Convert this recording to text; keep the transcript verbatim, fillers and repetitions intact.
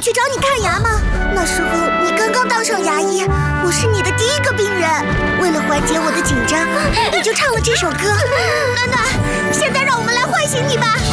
去找你看牙吗？那时候你刚刚当上牙医，我是你的第一个病人。为了缓解我的紧张，你就唱了这首歌。暖暖，现在让我们来唤醒你吧。